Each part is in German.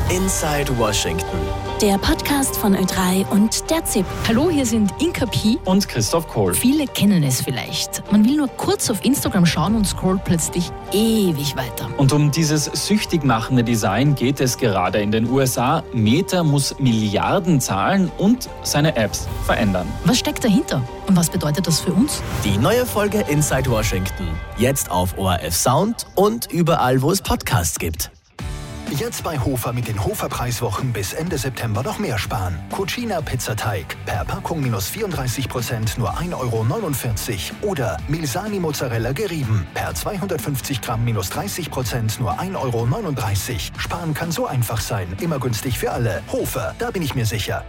Inside Washington. Der Podcast von Ö3 und der ZIP. Hallo, hier sind Inka P. und Christoph Kohl. Viele kennen es vielleicht. Man will nur kurz auf Instagram schauen und scrollt plötzlich ewig weiter. Und um dieses süchtig machende Design geht es gerade in den USA. Meta muss Milliarden zahlen und seine Apps verändern. Was steckt dahinter? Und was bedeutet das für uns? Die neue Folge Inside Washington. Jetzt auf ORF Sound und überall, wo es Podcasts gibt. Jetzt bei Hofer mit den Hofer-Preiswochen bis Ende September noch mehr sparen. Cucina Pizzateig, per Packung minus 34%, nur 1,49 € Oder Milsani Mozzarella gerieben, per 250 Gramm minus 30%, nur 1,39 €. Sparen kann so einfach sein, immer günstig für alle. Hofer, da bin ich mir sicher.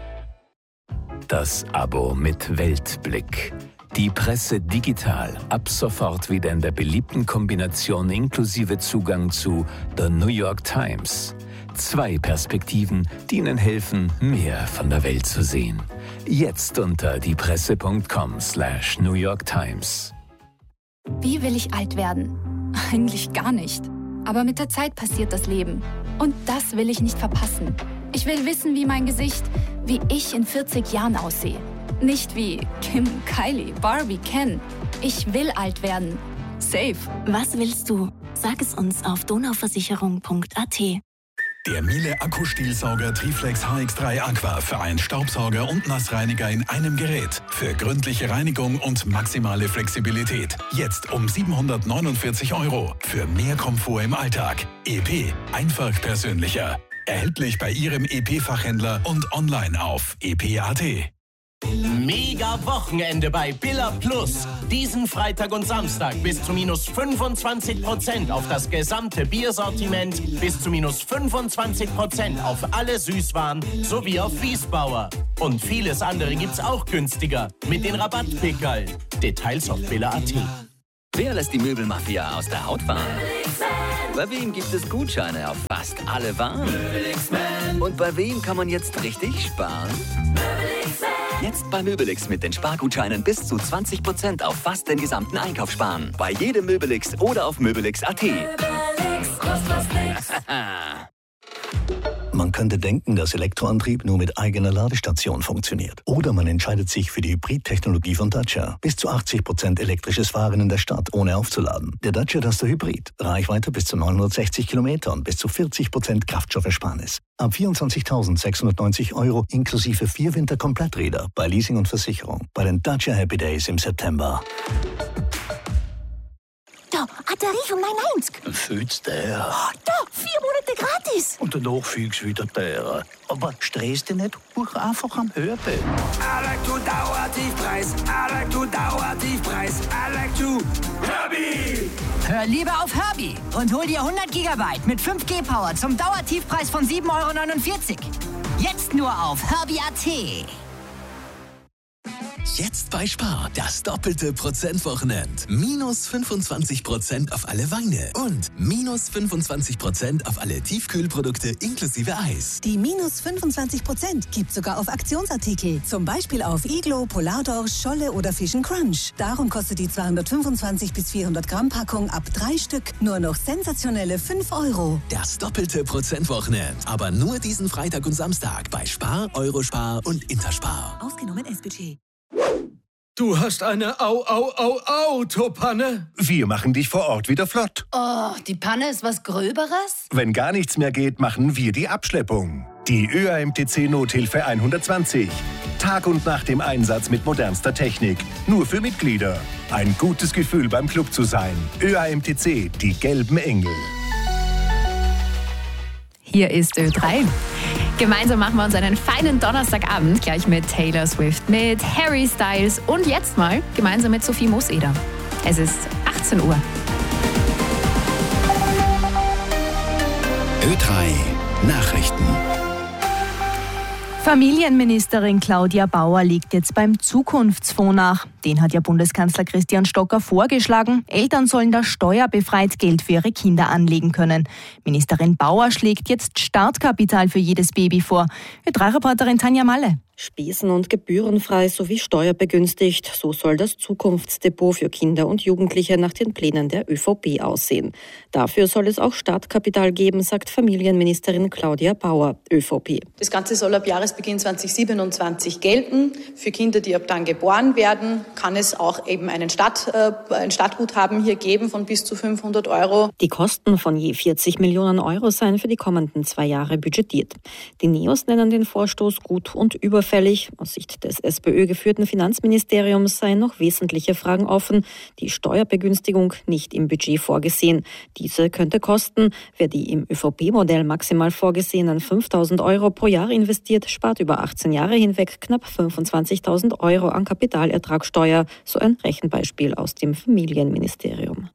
Das Abo mit Weltblick. Die Presse digital, ab sofort wieder in der beliebten Kombination inklusive Zugang zu The New York Times. 2 Perspektiven, die Ihnen helfen, mehr von der Welt zu sehen. Jetzt unter diepresse.com/New York Times. Wie will ich alt werden? Eigentlich gar nicht. Aber mit der Zeit passiert das Leben. Und das will ich nicht verpassen. Ich will wissen, wie mein Gesicht, wie ich in 40 Jahren aussehe. Nicht wie Kim, Kylie, Barbie, Ken. Ich will alt werden. Safe. Was willst du? Sag es uns auf donauversicherung.at. Der Miele Akkustielsauger Triflex HX3 Aqua für einen Staubsauger und Nassreiniger in einem Gerät. Für gründliche Reinigung und maximale Flexibilität. Jetzt um 749 € für mehr Komfort im Alltag. EP, einfach persönlicher. Erhältlich bei Ihrem EP-Fachhändler und online auf ep.at. Mega Wochenende bei Billa Plus. Diesen Freitag und Samstag bis zu minus 25% auf das gesamte Biersortiment, bis zu minus 25% auf alle Süßwaren sowie auf Wiesbauer. Und vieles andere gibt's auch günstiger mit den Rabattpickerl. Details auf billa.at. Wer lässt die Möbelmafia aus der Haut fahren? Bei wem gibt es Gutscheine auf fast alle Waren? Und bei wem kann man jetzt richtig sparen? Jetzt bei Möbelix mit den Spargutscheinen bis zu 20% auf fast den gesamten Einkauf sparen. Bei jedem Möbelix oder auf möbelix.at. Man könnte denken, dass Elektroantrieb nur mit eigener Ladestation funktioniert. Oder man entscheidet sich für die Hybrid-Technologie von Dacia. Bis zu 80% elektrisches Fahren in der Stadt, ohne aufzuladen. Der Dacia Duster Hybrid. Reichweite bis zu 960 Kilometer und bis zu 40% Kraftstoffersparnis. Ab 24.690 € inklusive 4 Winterkompletträder bei Leasing und Versicherung. Bei den Dacia Happy Days im September. Da, ein Tarif um 9,90. Fühlst der? Oh, da, 4 Monate gratis. Und danach fühlst du wieder teurer. Aber stress dich nicht, buch einfach am Hörbild. I like to Dauertiefpreis. I like to Dauertiefpreis. I like to Herbie. Hör lieber auf Herbie und hol dir 100 GB mit 5G Power zum Dauertiefpreis von 7,49 €. Jetzt nur auf Herbie.at. Jetzt bei Spar, das doppelte Prozentwochenend. Minus 25% auf alle Weine und minus 25% auf alle Tiefkühlprodukte inklusive Eis. Die minus 25% gibt sogar auf Aktionsartikel. Zum Beispiel auf Iglo, Polardorsch, Scholle oder Fish & Crunch. Darum kostet die 225 bis 400 Gramm Packung ab 3 Stück nur noch sensationelle 5 €. Das doppelte Prozentwochenend. Aber nur diesen Freitag und Samstag bei Spar, Eurospar und Interspar. Ausgenommen S-Budget. Du hast eine Autopanne? Wir machen dich vor Ort wieder flott. Oh, die Panne ist was Gröberes? Wenn gar nichts mehr geht, machen wir die Abschleppung. Die ÖAMTC Nothilfe 120. Tag und Nacht im Einsatz mit modernster Technik. Nur für Mitglieder. Ein gutes Gefühl beim Club zu sein. ÖAMTC, die gelben Engel. Hier ist Ö3. Gemeinsam machen wir uns einen feinen Donnerstagabend, gleich mit Taylor Swift, mit Harry Styles und jetzt mal gemeinsam mit Sophie Mooseder. Es ist 18 Uhr. Ö3 Nachrichten. Familienministerin Claudia Bauer liegt jetzt beim Zukunftsfonds nach. Den hat ja Bundeskanzler Christian Stocker vorgeschlagen. Eltern sollen da steuerbefreit Geld für ihre Kinder anlegen können. Ministerin Bauer schlägt jetzt Startkapital für jedes Baby vor. Ö3-Reporterin Tanja Malle. Spesen- und gebührenfrei sowie steuerbegünstigt. So soll das Zukunftsdepot für Kinder und Jugendliche nach den Plänen der ÖVP aussehen. Dafür soll es auch Startkapital geben, sagt Familienministerin Claudia Bauer, ÖVP. Das Ganze soll ab Jahresbeginn 2027 gelten. Für Kinder, die ab dann geboren werden, kann es auch eben ein Startguthaben hier geben von bis zu 500 €. Die Kosten von je 40 Millionen € seien für die kommenden 2 Jahre budgetiert. Die NEOS nennen den Vorstoß gut und überfällig. Aus Sicht des SPÖ-geführten Finanzministeriums seien noch wesentliche Fragen offen. Die Steuerbegünstigung nicht im Budget vorgesehen. Diese könnte kosten. Wer die im ÖVP-Modell maximal vorgesehenen 5.000 € pro Jahr investiert, spart über 18 Jahre hinweg knapp 25.000 € an Kapitalertragssteuer. So ein Rechenbeispiel aus dem Familienministerium.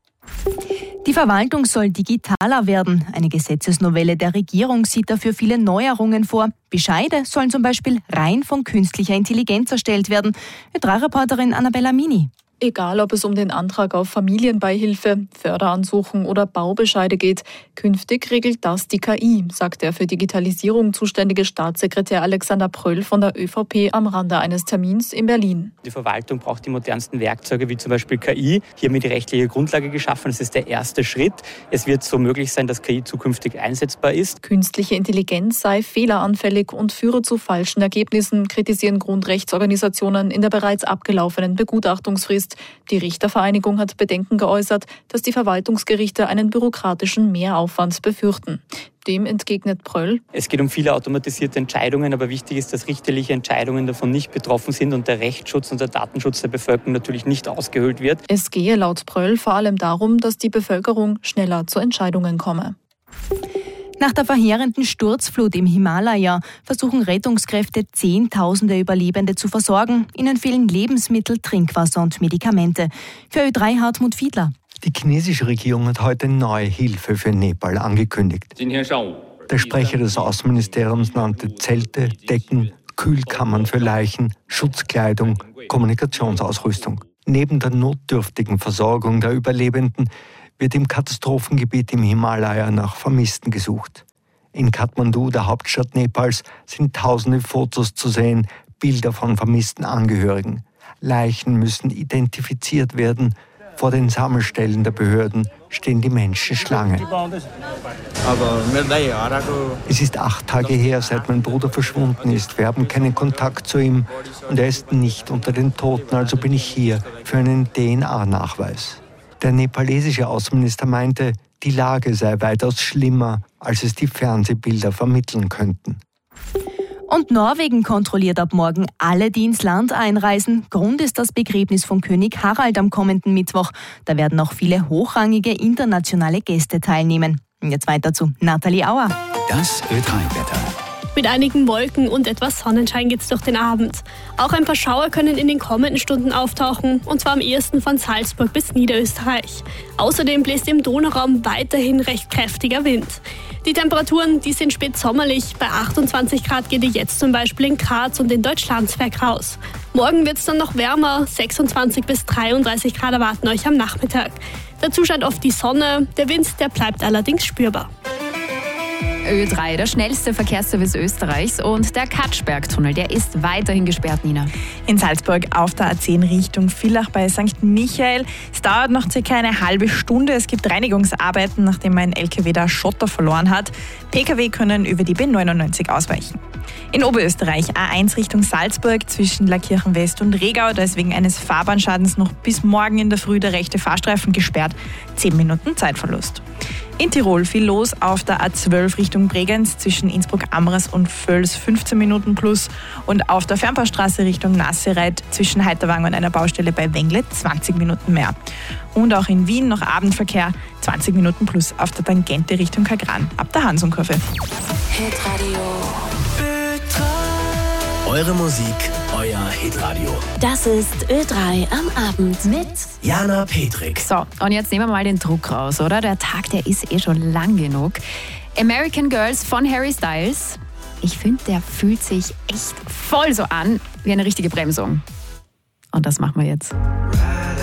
Die Verwaltung soll digitaler werden. Eine Gesetzesnovelle der Regierung sieht dafür viele Neuerungen vor. Bescheide sollen zum Beispiel rein von künstlicher Intelligenz erstellt werden. Ö3-Reporterin Annabella Mini. Egal, ob es um den Antrag auf Familienbeihilfe, Förderansuchen oder Baubescheide geht, künftig regelt das die KI, sagt der für Digitalisierung zuständige Staatssekretär Alexander Pröll von der ÖVP am Rande eines Termins in Berlin. Die Verwaltung braucht die modernsten Werkzeuge, wie zum Beispiel KI. Hier haben wir die rechtliche Grundlage geschaffen. Das ist der erste Schritt. Es wird so möglich sein, dass KI zukünftig einsetzbar ist. Künstliche Intelligenz sei fehleranfällig und führe zu falschen Ergebnissen, kritisieren Grundrechtsorganisationen in der bereits abgelaufenen Begutachtungsfrist. Die Richtervereinigung hat Bedenken geäußert, dass die Verwaltungsgerichte einen bürokratischen Mehraufwand befürchten. Dem entgegnet Pröll: Es geht um viele automatisierte Entscheidungen, aber wichtig ist, dass richterliche Entscheidungen davon nicht betroffen sind und der Rechtsschutz und der Datenschutz der Bevölkerung natürlich nicht ausgehöhlt wird. Es gehe laut Pröll vor allem darum, dass die Bevölkerung schneller zu Entscheidungen komme. Nach der verheerenden Sturzflut im Himalaya versuchen Rettungskräfte, Zehntausende Überlebende zu versorgen. Ihnen fehlen Lebensmittel, Trinkwasser und Medikamente. Für Ö3 Hartmut Fiedler. Die chinesische Regierung hat heute neue Hilfe für Nepal angekündigt. Der Sprecher des Außenministeriums nannte Zelte, Decken, Kühlkammern für Leichen, Schutzkleidung, Kommunikationsausrüstung. Neben der notdürftigen Versorgung der Überlebenden wird im Katastrophengebiet im Himalaya nach Vermissten gesucht. In Kathmandu, der Hauptstadt Nepals, sind tausende Fotos zu sehen, Bilder von vermissten Angehörigen. Leichen müssen identifiziert werden. Vor den Sammelstellen der Behörden stehen die Menschen Schlange. Es ist 8 Tage her, seit mein Bruder verschwunden ist. Wir haben keinen Kontakt zu ihm und er ist nicht unter den Toten, also bin ich hier für einen DNA-Nachweis. Der nepalesische Außenminister meinte, die Lage sei weitaus schlimmer, als es die Fernsehbilder vermitteln könnten. Und Norwegen kontrolliert ab morgen alle, die ins Land einreisen. Grund ist das Begräbnis von König Harald am kommenden Mittwoch. Da werden auch viele hochrangige internationale Gäste teilnehmen. Und jetzt weiter zu Nathalie Auer. Das Ö3-Wetter. Mit einigen Wolken und etwas Sonnenschein geht's durch den Abend. Auch ein paar Schauer können in den kommenden Stunden auftauchen, und zwar am ehesten von Salzburg bis Niederösterreich. Außerdem bläst im Donauraum weiterhin recht kräftiger Wind. Die Temperaturen, die sind spätsommerlich. Bei 28 Grad geht es jetzt zum Beispiel in Graz und in Deutschlandsberg raus. Morgen wird's dann noch wärmer, 26 bis 33 Grad erwarten euch am Nachmittag. Dazu scheint oft die Sonne, der Wind, der bleibt allerdings spürbar. Ö3, der schnellste Verkehrsservice Österreichs, und der Katschberg-Tunnel, der ist weiterhin gesperrt, Nina. In Salzburg auf der A10 Richtung Villach bei St. Michael. Es dauert noch circa eine halbe Stunde. Es gibt Reinigungsarbeiten, nachdem ein LKW da Schotter verloren hat. Pkw können über die B99 ausweichen. In Oberösterreich A1 Richtung Salzburg zwischen Lackirchen West und Regau. Da ist wegen eines Fahrbahnschadens noch bis morgen in der Früh der rechte Fahrstreifen gesperrt. 10 Minuten Zeitverlust. In Tirol viel los auf der A12 Richtung Bregenz zwischen Innsbruck-Amras und Völs 15 Minuten plus, und auf der Fernbahnstraße Richtung Nassereit zwischen Heiterwang und einer Baustelle bei Wengle 20 Minuten mehr. Und auch in Wien noch Abendverkehr 20 Minuten plus auf der Tangente Richtung Kagran ab der Hansumkurve. Eure Musik, euer Hitradio. Das ist Ö3 am Abend mit Jana Petrik. So, und jetzt nehmen wir mal den Druck raus, oder? Der Tag, der ist schon lang genug. American Girls von Harry Styles. Ich finde, der fühlt sich echt voll so an wie eine richtige Bremsung. Und das machen wir jetzt.